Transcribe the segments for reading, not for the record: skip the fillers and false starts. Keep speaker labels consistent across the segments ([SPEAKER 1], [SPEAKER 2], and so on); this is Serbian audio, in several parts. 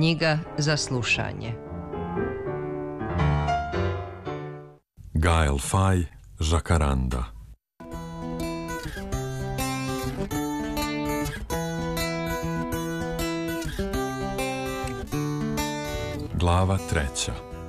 [SPEAKER 1] Knjiga za slušanje.
[SPEAKER 2] Gael Fay, Žakaranda. Glava 3.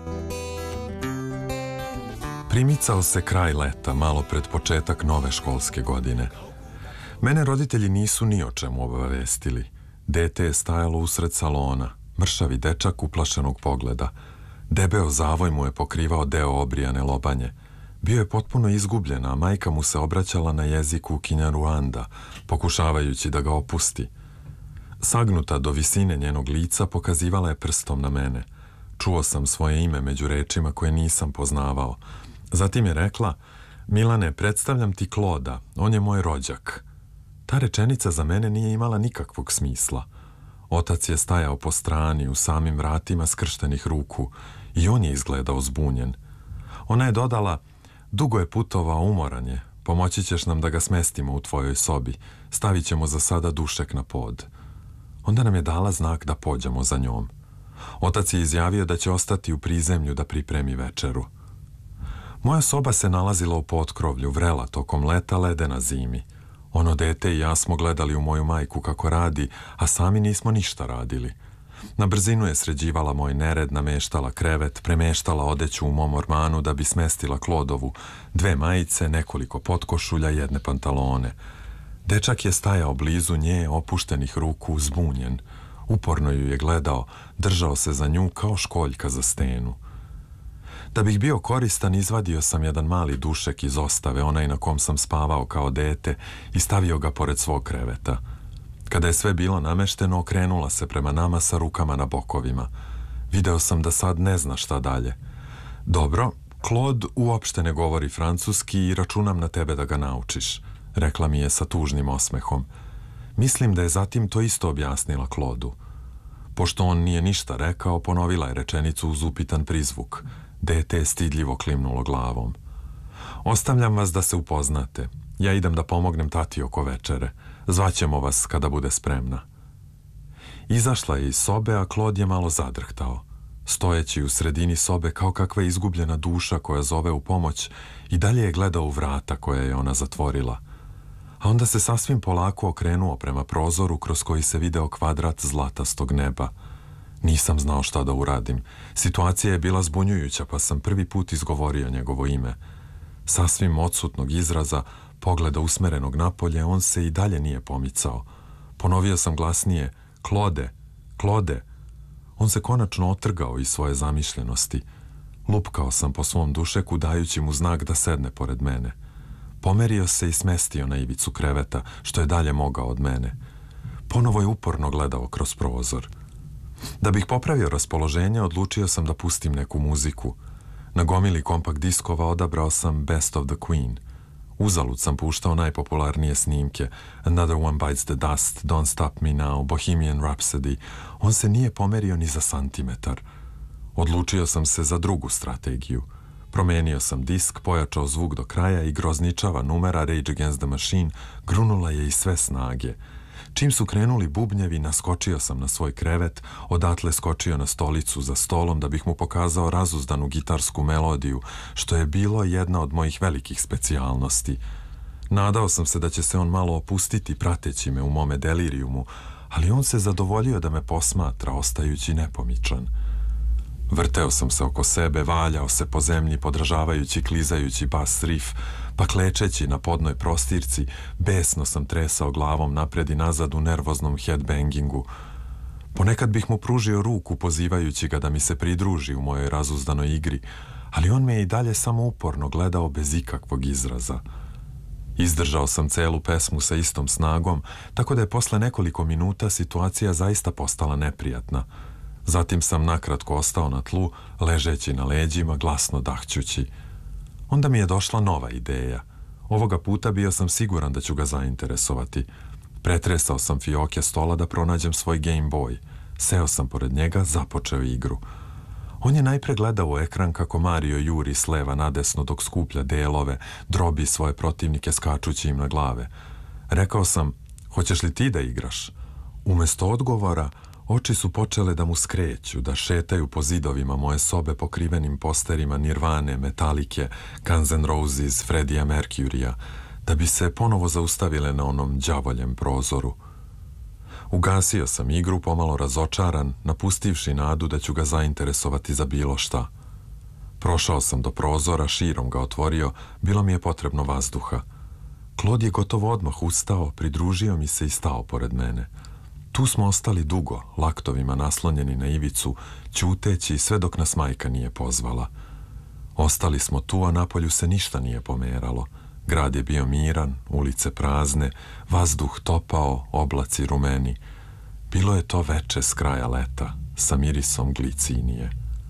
[SPEAKER 2] Primicao se kraj leta, malo pred početak nove školske godine. Mene roditelji nisu ni o čemu obavestili. Dete je stajalo usred salona, mršavi dečak uplašenog pogleda. Debeo zavoj mu je pokrivao deo obrijane lobanje. Bio je potpuno izgubljen, a majka mu se obraćala na jeziku Kinjaruanda, pokušavajući da ga opusti. Sagnuta do visine njenog lica pokazivala je prstom na mene. Čuo sam svoje ime među rečima koje nisam poznavao. Zatim je rekla: Milane, predstavljam ti Kloda, on je moj rođak. Ta rečenica za mene nije imala nikakvog smisla. Otac je stajao po strani u samim vratima skrštenih ruku i on je izgledao zbunjen. Ona je dodala: Dugo je putovao, umoran je. Pomoći ćeš nam da ga smestimo u tvojoj sobi. Stavit ćemo za sada dušek na pod. Onda nam je dala znak da pođemo za njom. Otac je izjavio da će ostati u prizemlju da pripremi večeru. Moja soba se nalazila u potkrovlju, vrela tokom leta, ledena zimi. Ono dete i ja smo gledali u moju majku kako radi, a sami nismo ništa radili. Na brzinu je sređivala moj nered, nameštala krevet, premeštala odeću u mom ormanu da bi smestila Klodovu, 2 majice, nekoliko potkošulja i 1 pantalone. Dečak je stajao blizu nje, opuštenih ruku, zbunjen. Uporno ju je gledao, držao se za nju kao školjka za stenu. Da bih bio koristan, izvadio sam jedan mali dušek iz ostave, onaj na kom sam spavao kao dete, i stavio ga pored svog kreveta. Kada je sve bilo namešteno, okrenula se prema nama sa rukama na bokovima. Video sam da sad ne zna šta dalje. Dobro, Claude uopšte ne govori francuski i računam na tebe da ga naučiš, rekla mi je sa tužnim osmehom. Mislim da je zatim to isto objasnila Claudu. Pošto on nije ništa rekao, ponovila je rečenicu uz upitan prizvuk. Dete je stidljivo klimnulo glavom. Ostavljam vas da se upoznate. Ja idem da pomognem tati oko večere. Zvaćemo vas kada bude spremna. Izašla je iz sobe, a Claude je malo zadrhtao. Stojeći u sredini sobe kao kakva izgubljena duša koja zove u pomoć, i dalje je gledao u vrata koja je ona zatvorila. A onda se sasvim polako okrenuo prema prozoru kroz koji se video kvadrat zlatastog neba. Nisam znao šta da uradim. Situacija je bila zbunjujuća, pa sam prvi put izgovorio njegovo ime. Sasvim odsutnog izraza, pogleda usmerenog napolje, on se i dalje nije pomicao. Ponovio sam glasnije: Klode, Klode. On se konačno otrgao iz svoje zamišljenosti. Lupkao sam po svom dušeku, dajući mu znak da sedne pored mene. Pomerio se i smestio na ivicu kreveta, što je dalje mogao od mene. Ponovo je uporno gledao kroz prozor. Da bih popravio raspoloženje, odlučio sam da pustim neku muziku. Na gomili kompakt diskova odabrao sam Best of the Queen. Uzalud sam puštao najpopularnije snimke: Another One Bites the Dust, Don't Stop Me Now, Bohemian Rhapsody. On se nije pomerio ni za santimetar. Odlučio sam se za drugu strategiju. Promenio sam disk, pojačao zvuk do kraja i grozničava numera Rage Against the Machine grunula je iz sve snage. Čim su krenuli bubnjevi, naskočio sam na svoj krevet, odatle skočio na stolicu za stolom da bih mu pokazao razuzdanu gitarsku melodiju, što je bilo jedna od mojih velikih specijalnosti. Nadao sam se da će se on malo opustiti prateći me u mome delirijumu, ali on se zadovoljio da me posmatra, ostajući nepomičan. Vrteo sam se oko sebe, valjao se po zemlji, podražavajući klizajući bas rif, pa klečeći na podnoj prostirci, besno sam tresao glavom napred i nazad u nervoznom headbangingu. Ponekad bih mu pružio ruku, pozivajući ga da mi se pridruži u mojoj razuzdanoj igri, ali on me je i dalje samo uporno gledao bez ikakvog izraza. Izdržao sam celu pesmu sa istom snagom, tako da je posle nekoliko minuta situacija zaista postala neprijatna. Zatim sam nakratko ostao na tlu, ležeći na leđima, glasno dahćući. Onda mi je došla nova ideja. Ovoga puta bio sam siguran da ću ga zainteresovati. Pretresao sam fioke stola da pronađem svoj Game Boy. Seo sam pored njega, započeo igru. On je najpre gledao u ekran kako Mario juri s leva na desno dok skuplja delove, drobi svoje protivnike skačući im na glave. Rekao sam: Hoćeš li ti da igraš? Umesto odgovora, Oči su počele da mu skreću, da šetaju po zidovima moje sobe pokrivenim posterima Nirvane, Metalike, Guns N' Roses, Freddija Mercurya, da bi se ponovo zaustavile na onom đavoljem prozoru. Ugasio sam igru, pomalo razočaran, napustivši nadu da ću ga zainteresovati za bilo šta. Prošao sam do prozora, širom ga otvorio, bilo mi je potrebno vazduha. Claude je gotovo odmah ustao, pridružio mi se i stao pored mene. Tu smo ostali dugo, laktovima naslonjeni na ivicu, ćuteći sve dok nas majka nije pozvala. Ostali smo tu, a napolju se ništa nije pomeralo. Grad je bio miran, ulice prazne, vazduh topao, oblaci rumeni. Bilo je to veče s kraja leta, sa mirisom glicinije.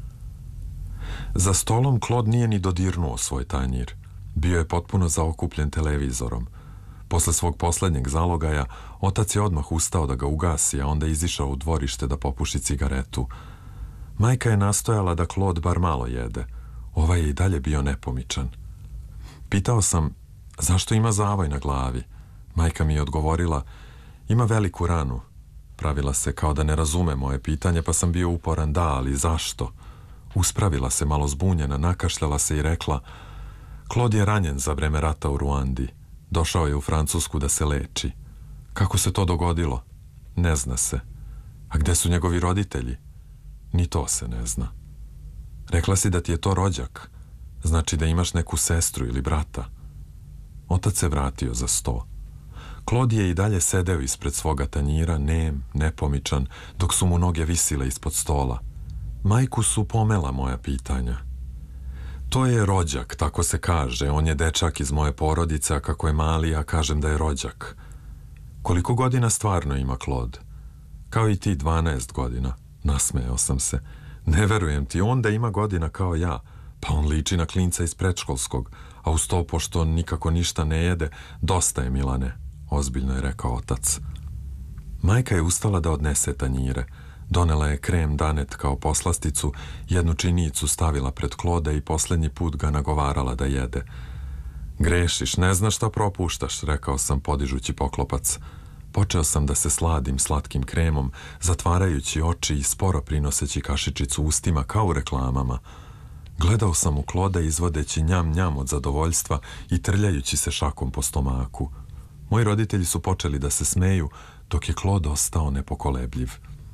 [SPEAKER 2] Za stolom Claude nije ni dodirnuo svoj tanjir. Bio je potpuno zaokupljen televizorom. Posle svog poslednjeg zalogaja, otac je odmah ustao da ga ugasi, a onda izišao u dvorište da popuši cigaretu. Majka je nastojala da Claude bar malo jede. Ovaj je i dalje bio nepomičan. Pitao sam, zašto ima zavoj na glavi? Majka mi je odgovorila, ima veliku ranu. Pravila se kao da ne razume moje pitanje, pa sam bio uporan, da, ali zašto? Uspravila se malo zbunjena, nakašljala se i rekla, Claude je ranjen za vreme rata u Ruandi. Došao je u Francusku da se leči. Kako se to dogodilo? Ne zna se. A gde su njegovi roditelji? Ni to se ne zna. Rekla si da ti je to rođak. Znači da imaš neku sestru ili brata. Otac se vratio za sto. Claude je i dalje sedeo ispred svoga tanjira, nem, nepomičan, dok su mu noge visile ispod stola. Majku su pomela moja pitanja. To je rođak, tako se kaže. On je dečak iz moje porodice, a kako je mali, ja kažem da je rođak. Koliko godina stvarno ima Claude? Kao i ti, 12 godina. Nasmejao sam se. Ne verujem ti, on da ima godina kao ja. Pa on liči na klinca iz predškolskog, a uz to, pošto on nikako ništa ne jede, dosta je, Milane, ozbiljno je rekao otac. Majka je ustala da odnese tanjire. Donela je krem danet kao poslasticu, jednu činijicu stavila pred Claudea i poslednji put ga nagovarala da jede. Grešiš, ne znaš šta propuštaš, rekao sam podižući poklopac. Počeo sam da se sladim slatkim kremom, zatvarajući oči i sporo prinoseći kašičicu ustima kao u reklamama. Gledao sam u Claudea izvodeći njam od zadovoljstva i trljajući se šakom po stomaku. Moji roditelji su počeli da se smeju, dok je Claude ostao nepokolebljiv.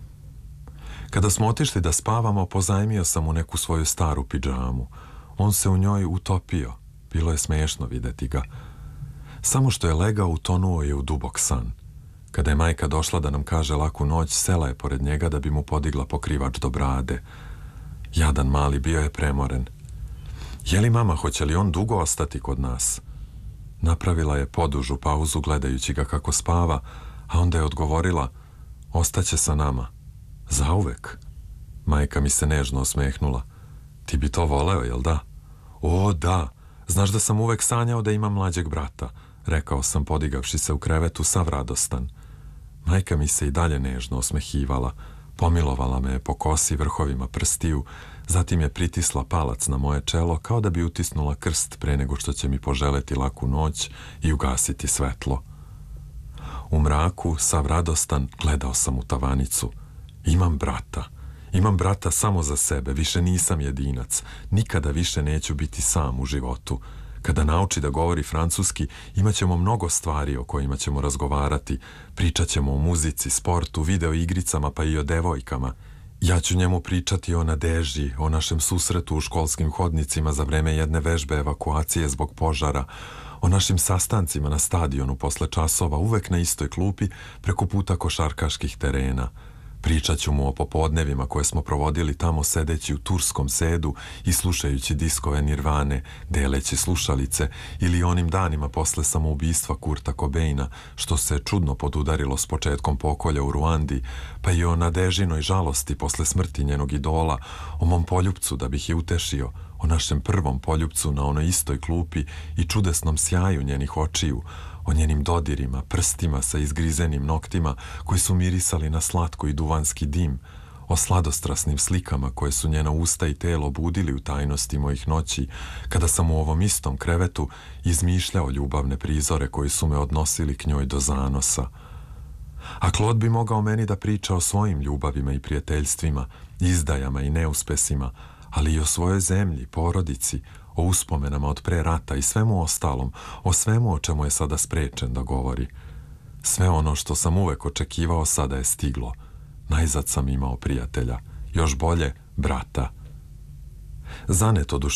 [SPEAKER 2] Kada smo otišli da spavamo, pozajmio sam mu neku svoju staru pidžamu. On se u njoj utopio. Bilo je smešno videti ga. Samo što je legao, utonuo je u dubok san. Kada je majka došla da nam kaže laku noć, sela je pored njega da bi mu podigla pokrivač do brade. Jadan mali, bio je premoren. Je li mama, hoće li on dugo ostati kod nas? Napravila je podužu pauzu gledajući ga kako spava, a onda je odgovorila, ostaće sa nama. Zauvek? Majka mi se nežno osmehnula. Ti bi to voleo, jel da? O, da. Znaš da sam uvek sanjao da imam mlađeg brata, rekao sam podigavši se u krevetu sav radostan. Majka mi se i dalje nežno osmehivala. Pomilovala me po kosi vrhovima prstiju, zatim je pritisla palac na moje čelo kao da bi utisnula krst pre nego što će mi poželeti laku noć i ugasiti svetlo. U mraku, sav radostan, gledao sam u tavanicu. Imam brata samo za sebe, više nisam jedinac, nikada više neću biti sam u životu. Kada nauči da govori francuski, imat ćemo mnogo stvari o kojima ćemo razgovarati, pričat ćemo o muzici, sportu, video igricama pa i o devojkama. Ja ću njemu pričati o Nadeži, o našem susretu u školskim hodnicima za vreme jedne vežbe evakuacije zbog požara, o našim sastancima na stadionu posle časova, uvek na istoj klupi, preko puta košarkaških terena. Pričat ću mu o popodnevima koje smo provodili tamo sedeći u turskom sedu i slušajući diskove Nirvane, deleći slušalice, ili onim danima posle samoubistva Kurta Cobaina, što se čudno podudarilo s početkom pokolja u Ruandi, pa i o Nadežinoj žalosti posle smrti njenog idola, o mom poljupcu da bih je utešio, o našem prvom poljupcu na onoj istoj klupi i čudesnom sjaju njenih očiju, o njenim dodirima, prstima sa izgrizenim noktima koji su mirisali na slatko i duvanski dim, o sladostrasnim slikama koje su njena usta i telo budili u tajnosti mojih noći, kada sam u ovom istom krevetu izmišljao ljubavne prizore koji su me odnosili k njoj do zanosa. A Claude bi mogao meni da priča o svojim ljubavima i prijateljstvima, izdajama i neuspesima, ali i o svojoj zemlji, porodici, o uspomenama od pre rata i svemu ostalom, o svemu o čemu je sada sprečen da govori. Sve ono što sam uvek očekivao sada je stiglo. Najzad sam imao prijatelja, još bolje brata. Zanet